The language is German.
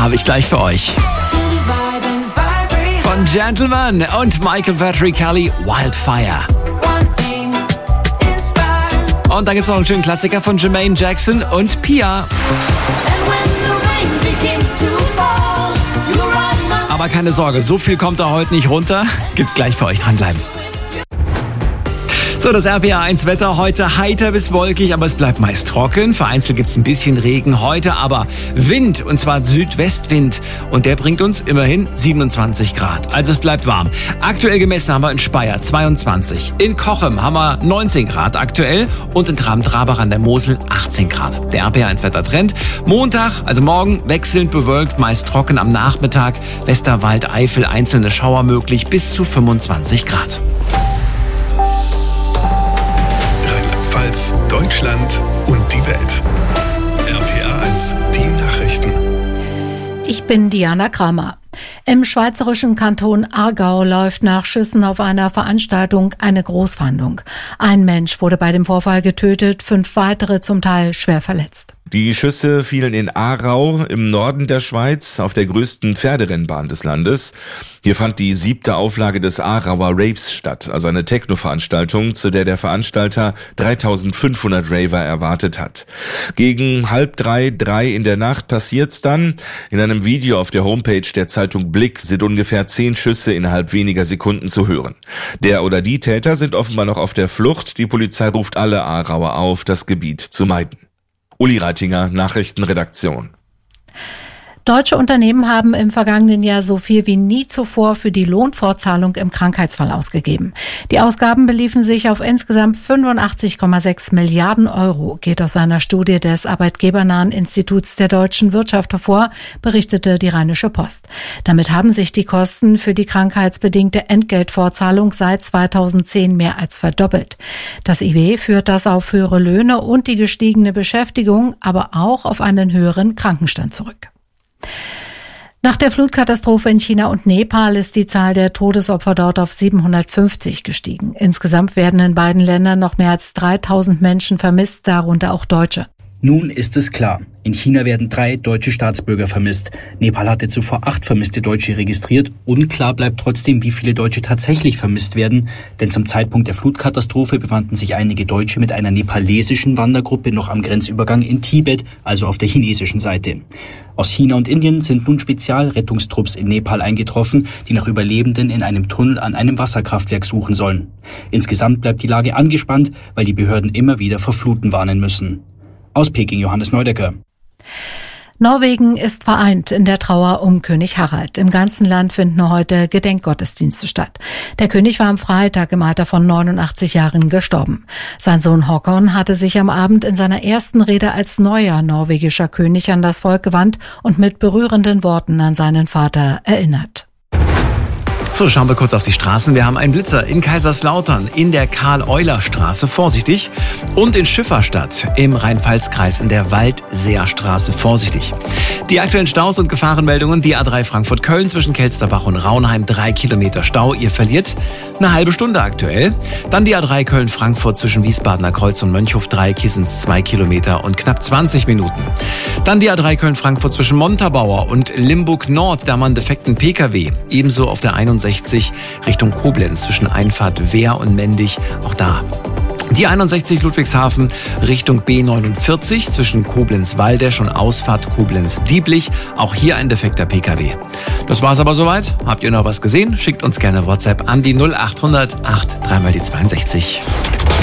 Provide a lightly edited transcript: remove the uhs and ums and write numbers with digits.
habe ich gleich für euch. Von Gentleman und Michael Patrick Kelly, Wildfire. Und da gibt's auch einen schönen Klassiker von Jermaine Jackson und Pia. Aber keine Sorge, so viel kommt da heute nicht runter. Gibt's gleich für euch, dranbleiben. So, das RPA1 Wetter heute heiter bis wolkig, aber es bleibt meist trocken. Vereinzelt gibt's ein bisschen Regen heute, aber Wind, und zwar Südwestwind. Und der bringt uns immerhin 27 Grad. Also es bleibt warm. Aktuell gemessen haben wir in Speyer 22. In Cochem haben wir 19 Grad aktuell und in Traben-Trabach an der Mosel 18 Grad. Der RPA1 Wettertrend. Montag, also morgen, wechselnd bewölkt, meist trocken am Nachmittag. Westerwald, Eifel, einzelne Schauer möglich bis zu 25 Grad. Deutschland und die Welt. RPA1, die Nachrichten. Ich bin Diana Kramer. Im schweizerischen Kanton Aargau läuft nach Schüssen auf einer Veranstaltung eine Großfahndung. Ein Mensch wurde bei dem Vorfall getötet, 5 weitere zum Teil schwer verletzt. Die Schüsse fielen in Aarau im Norden der Schweiz auf der größten Pferderennbahn des Landes. Hier fand die 7. Auflage des Aarauer Raves statt, also eine Techno-Veranstaltung, zu der der Veranstalter 3500 Raver erwartet hat. Gegen 2:30, 3 in der Nacht passiert's dann. In einem Video auf der Homepage der Zeitung Blick sind ungefähr 10 Schüsse innerhalb weniger Sekunden zu hören. Der oder die Täter sind offenbar noch auf der Flucht. Die Polizei ruft alle Aarauer auf, das Gebiet zu meiden. Uli Reitinger, Nachrichtenredaktion. Deutsche Unternehmen haben im vergangenen Jahr so viel wie nie zuvor für die Lohnfortzahlung im Krankheitsfall ausgegeben. Die Ausgaben beliefen sich auf insgesamt 85,6 Milliarden Euro, geht aus einer Studie des Arbeitgebernahen Instituts der deutschen Wirtschaft hervor, berichtete die Rheinische Post. Damit haben sich die Kosten für die krankheitsbedingte Entgeltfortzahlung seit 2010 mehr als verdoppelt. Das IW führt das auf höhere Löhne und die gestiegene Beschäftigung, aber auch auf einen höheren Krankenstand zurück. Nach der Flutkatastrophe in China und Nepal ist die Zahl der Todesopfer dort auf 750 gestiegen. Insgesamt werden in beiden Ländern noch mehr als 3000 Menschen vermisst, darunter auch Deutsche. Nun ist es klar. In China werden 3 deutsche Staatsbürger vermisst. Nepal hatte zuvor 8 vermisste Deutsche registriert. Unklar bleibt trotzdem, wie viele Deutsche tatsächlich vermisst werden. Denn zum Zeitpunkt der Flutkatastrophe befanden sich einige Deutsche mit einer nepalesischen Wandergruppe noch am Grenzübergang in Tibet, also auf der chinesischen Seite. Aus China und Indien sind nun Spezialrettungstrupps in Nepal eingetroffen, die nach Überlebenden in einem Tunnel an einem Wasserkraftwerk suchen sollen. Insgesamt bleibt die Lage angespannt, weil die Behörden immer wieder vor Fluten warnen müssen. Aus Peking, Johannes Neudecker. Norwegen ist vereint in der Trauer um König Harald. Im ganzen Land finden heute Gedenkgottesdienste statt. Der König war am Freitag im Alter von 89 Jahren gestorben. Sein Sohn Håkon hatte sich am Abend in seiner ersten Rede als neuer norwegischer König an das Volk gewandt und mit berührenden Worten an seinen Vater erinnert. So, schauen wir kurz auf die Straßen. Wir haben einen Blitzer in Kaiserslautern, in der Karl-Euler-Straße, vorsichtig. Und in Schifferstadt im Rhein-Pfalz-Kreis in der Waldseerstraße, vorsichtig. Die aktuellen Staus und Gefahrenmeldungen, die A3 Frankfurt-Köln zwischen Kelsterbach und Raunheim, 3 Kilometer Stau. Ihr verliert eine halbe Stunde aktuell. Dann die A3 Köln-Frankfurt zwischen Wiesbadener Kreuz und Mönchhof, 3 Kissens, 2 Kilometer und knapp 20 Minuten. Dann die A3 Köln-Frankfurt zwischen Montabaur und Limburg-Nord, da man defekten Pkw. Ebenso auf der 61 Richtung Koblenz zwischen Einfahrt Wehr und Mendig, auch da. Die 61 Ludwigshafen Richtung B49 zwischen Koblenz-Waldesch und Ausfahrt Koblenz-Dieblich. Auch hier ein defekter Pkw. Das war's aber soweit. Habt ihr noch was gesehen? Schickt uns gerne WhatsApp an die 0800 8 3 mal die 62.